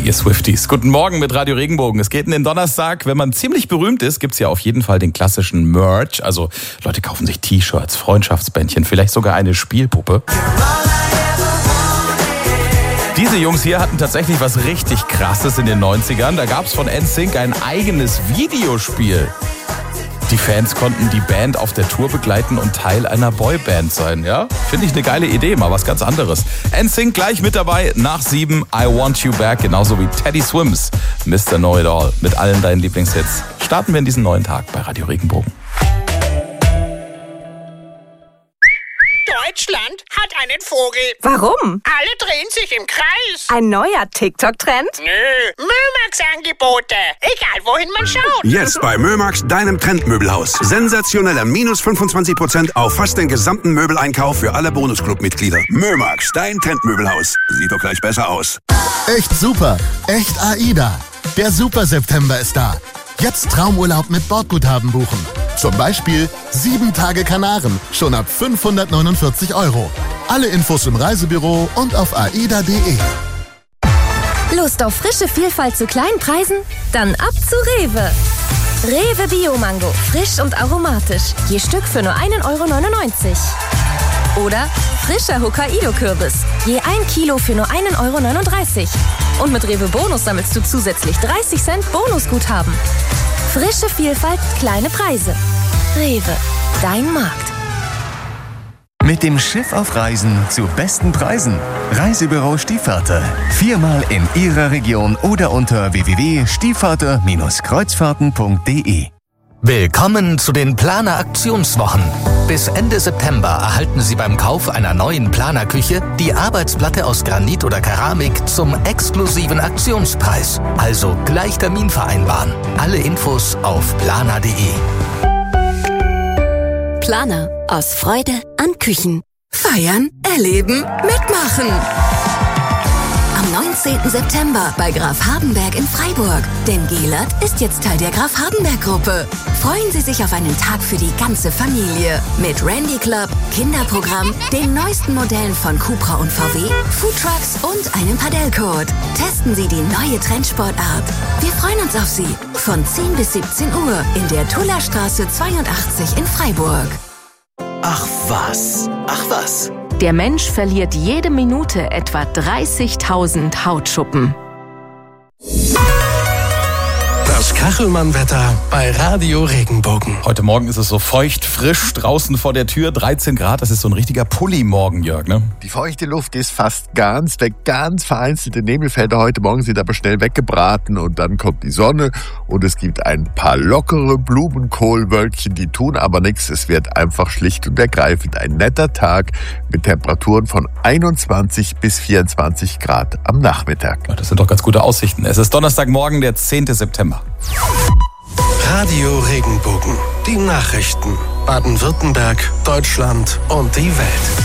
ihr Swifties. Guten Morgen mit Radio Regenbogen. Es geht in den Donnerstag. Wenn man ziemlich berühmt ist, gibt's ja auf jeden Fall den klassischen Merch. Also Leute kaufen sich T-Shirts, Freundschaftsbändchen, vielleicht sogar eine Spielpuppe. Diese Jungs hier hatten tatsächlich was richtig Krasses in den 90ern. Da gab's von NSYNC ein eigenes Videospiel. Die Fans konnten die Band auf der Tour begleiten und Teil einer Boyband sein, ja? Finde ich eine geile Idee, mal was ganz anderes. NSYNC gleich mit dabei, nach 7, I Want You Back, genauso wie Teddy Swims, Mr. Know It All, mit allen deinen Lieblingshits. Starten wir in diesen neuen Tag bei Radio Regenbogen. Deutschland hat einen Vogel. Warum? Alle drehen sich im Kreis. Ein neuer TikTok-Trend? Nö, Mömax-Angebote. Egal, wohin man schaut. Jetzt bei Mömax, deinem Trendmöbelhaus. Sensationeller minus 25% auf fast den gesamten Möbeleinkauf für alle Bonusclub-Mitglieder. Mömax, dein Trendmöbelhaus. Sieht doch gleich besser aus. Echt super. Echt AIDA. Der Super September ist da. Jetzt Traumurlaub mit Bordguthaben buchen. Zum Beispiel 7 Tage Kanaren, schon ab 549 €. Alle Infos im Reisebüro und auf aida.de. Lust auf frische Vielfalt zu kleinen Preisen? Dann ab zu Rewe. Rewe Bio-Mango, frisch und aromatisch. Je Stück für nur 1,99 €. Oder frischer Hokkaido-Kürbis, je 1 Kilo für nur 1,39 €. Und mit Rewe Bonus sammelst du zusätzlich 30 Cent Bonusguthaben. Frische Vielfalt, kleine Preise. Rewe, dein Markt. Mit dem Schiff auf Reisen zu besten Preisen. Reisebüro Stiefvater. 4-mal in Ihrer Region oder unter www.stiefvater-kreuzfahrten.de. Willkommen zu den Planer-Aktionswochen. Bis Ende September erhalten Sie beim Kauf einer neuen Planerküche die Arbeitsplatte aus Granit oder Keramik zum exklusiven Aktionspreis. Also gleich Termin vereinbaren. Alle Infos auf planer.de. Planer. Aus Freude an Küchen. Feiern, erleben, mitmachen. Am 19. September bei Graf Hardenberg in Freiburg. Denn Gelert ist jetzt Teil der Graf Hardenberg-Gruppe. Freuen Sie sich auf einen Tag für die ganze Familie. Mit Randy Club, Kinderprogramm, den neuesten Modellen von Cupra und VW, Foodtrucks und einem Padellcode. Testen Sie die neue Trendsportart. Wir freuen uns auf Sie. Von 10 bis 17 Uhr in der Tullerstraße 82 in Freiburg. Ach was. Der Mensch verliert jede Minute etwa 30.000 Hautschuppen. Das Kachelmann-Wetter bei Radio Regenbogen. Heute Morgen ist es so feucht, frisch draußen vor der Tür, 13 Grad. Das ist so ein richtiger Pulli-Morgen, Jörg, ne? Die feuchte Luft ist fast ganz weg. Ganz vereinzelte Nebelfelder heute Morgen sind aber schnell weggebraten und dann kommt die Sonne und es gibt ein paar lockere Blumenkohlwölkchen, die tun aber nichts. Es wird einfach schlicht und ergreifend ein netter Tag mit Temperaturen von 21 bis 24 Grad am Nachmittag. Ja, das sind doch ganz gute Aussichten. Es ist Donnerstagmorgen, der 10. September. Radio Regenbogen. Die Nachrichten. Baden-Württemberg, Deutschland und die Welt.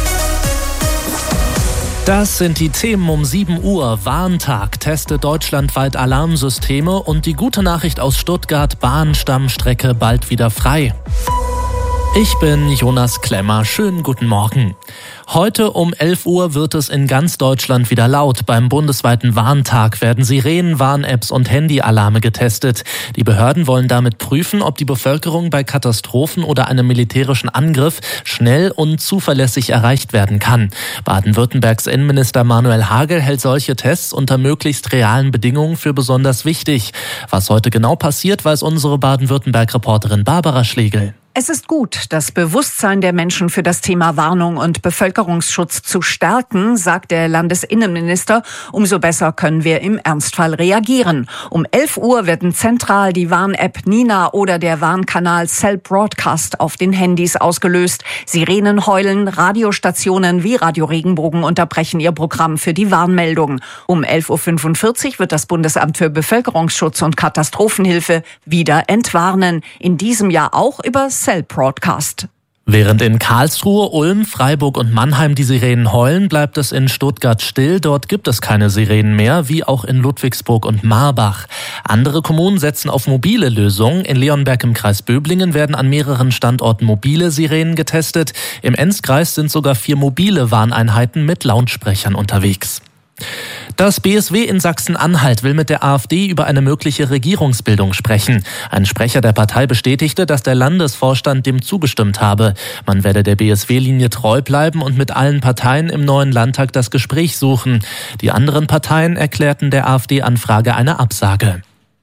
Das sind die Themen um 7 Uhr. Warntag testet deutschlandweit Alarmsysteme und die gute Nachricht aus Stuttgart, Bahnstammstrecke bald wieder frei. Ich bin Jonas Klemmer. Schönen guten Morgen. Heute um 11 Uhr wird es in ganz Deutschland wieder laut. Beim bundesweiten Warntag werden Sirenen, Warn-Apps und Handyalarme getestet. Die Behörden wollen damit prüfen, ob die Bevölkerung bei Katastrophen oder einem militärischen Angriff schnell und zuverlässig erreicht werden kann. Baden-Württembergs Innenminister Manuel Hagel hält solche Tests unter möglichst realen Bedingungen für besonders wichtig. Was heute genau passiert, weiß unsere Baden-Württemberg-Reporterin Barbara Schlegel. Es ist gut, das Bewusstsein der Menschen für das Thema Warnung und Bevölkerungsschutz zu stärken, sagt der Landesinnenminister. Umso besser können wir im Ernstfall reagieren. Um 11 Uhr werden zentral die Warn-App Nina oder der Warnkanal Cell Broadcast auf den Handys ausgelöst. Sirenen heulen, Radiostationen wie Radio Regenbogen unterbrechen ihr Programm für die Warnmeldung. Um 11.45 Uhr wird das Bundesamt für Bevölkerungsschutz und Katastrophenhilfe wieder entwarnen. In diesem Jahr auch über Cell Broadcast. Während in Karlsruhe, Ulm, Freiburg und Mannheim die Sirenen heulen, bleibt es in Stuttgart still. Dort gibt es keine Sirenen mehr, wie auch in Ludwigsburg und Marbach. Andere Kommunen setzen auf mobile Lösungen. In Leonberg im Kreis Böblingen werden an mehreren Standorten mobile Sirenen getestet. Im Enzkreis sind sogar 4 mobile Warneinheiten mit Lautsprechern unterwegs. Das BSW in Sachsen-Anhalt will mit der AfD über eine mögliche Regierungsbildung sprechen. Ein Sprecher der Partei bestätigte, dass der Landesvorstand dem zugestimmt habe. Man werde der BSW-Linie treu bleiben und mit allen Parteien im neuen Landtag das Gespräch suchen. Die anderen Parteien erklärten der AfD-Anfrage eine Absage.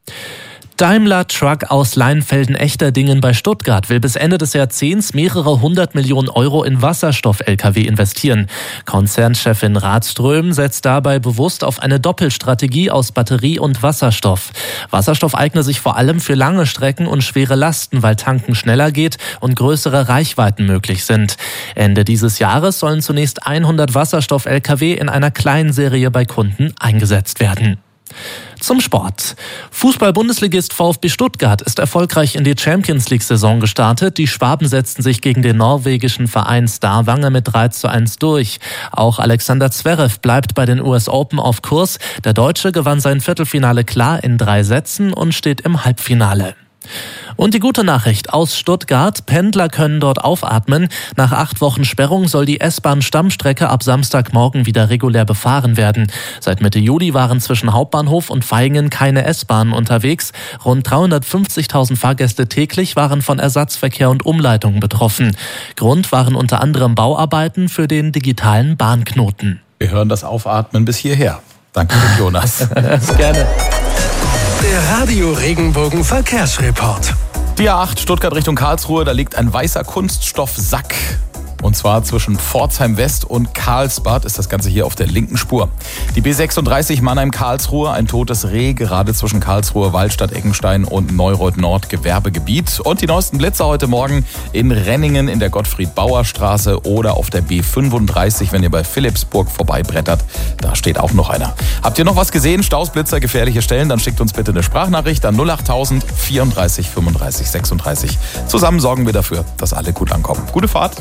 Daimler Truck aus Leinfelden-Echterdingen bei Stuttgart will bis Ende des Jahrzehnts mehrere 100 Millionen Euro in Wasserstoff-Lkw investieren. Konzernchefin Rathström setzt dabei bewusst auf eine Doppelstrategie aus Batterie und Wasserstoff. Wasserstoff eigne sich vor allem für lange Strecken und schwere Lasten, weil Tanken schneller geht und größere Reichweiten möglich sind. Ende dieses Jahres sollen zunächst 100 Wasserstoff-Lkw in einer kleinen Serie bei Kunden eingesetzt werden. Zum Sport. Fußball-Bundesligist VfB Stuttgart ist erfolgreich in die Champions-League-Saison gestartet. Die Schwaben setzten sich gegen den norwegischen Verein Stavanger mit 3:1 durch. Auch Alexander Zverev bleibt bei den US Open auf Kurs. Der Deutsche gewann sein Viertelfinale klar in 3 Sätzen und steht im Halbfinale. Und die gute Nachricht aus Stuttgart: Pendler können dort aufatmen. Nach 8 Wochen Sperrung soll die S-Bahn-Stammstrecke ab Samstagmorgen wieder regulär befahren werden. Seit Mitte Juli waren zwischen Hauptbahnhof und Vaihingen keine S-Bahnen unterwegs. Rund 350.000 Fahrgäste täglich waren von Ersatzverkehr und Umleitungen betroffen. Grund waren unter anderem Bauarbeiten für den digitalen Bahnknoten. Wir hören das Aufatmen bis hierher. Danke, Jonas. Gerne. Der Radio Regenbogen Verkehrsreport. Die A8 Stuttgart Richtung Karlsruhe, da liegt ein weißer Kunststoffsack. Und zwar zwischen Pforzheim West und Karlsbad ist das Ganze hier auf der linken Spur. Die B36 Mannheim-Karlsruhe, ein totes Reh, gerade zwischen Karlsruhe, Waldstadt, Eckenstein und Neureuth-Nord, Gewerbegebiet. Und die neuesten Blitzer heute Morgen in Renningen in der Gottfried-Bauer-Straße oder auf der B35, wenn ihr bei Philipsburg vorbeibrettert. Da steht auch noch einer. Habt ihr noch was gesehen? Stausblitzer, gefährliche Stellen? Dann schickt uns bitte eine Sprachnachricht an 08000 34 35 36. Zusammen sorgen wir dafür, dass alle gut ankommen. Gute Fahrt!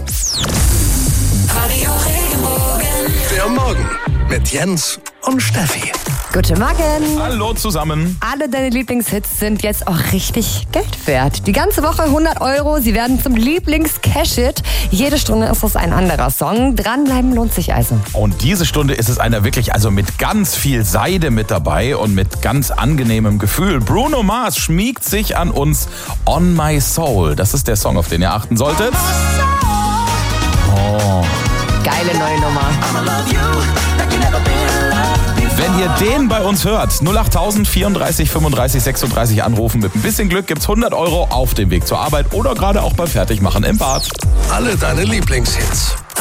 Radio Regenbogen. Der Morgen mit Jens und Steffi. Guten Morgen. Hallo zusammen. Alle deine Lieblingshits sind jetzt auch richtig Geld wert. Die ganze Woche 100 Euro. Sie werden zum Lieblings-Cash-It. Jede Stunde ist es ein anderer Song. Dranbleiben lohnt sich also. Und diese Stunde ist es einer wirklich, also mit ganz viel Seide mit dabei und mit ganz angenehmem Gefühl. Bruno Mars schmiegt sich an uns. On My Soul. Das ist der Song, auf den ihr achten solltet. Oh. Geile neue Nummer. Wenn ihr den bei uns hört, 08000 34 35 36 anrufen. Mit ein bisschen Glück gibt's 100 Euro auf dem Weg zur Arbeit oder gerade auch beim Fertigmachen im Bad. Alle deine Lieblingshits.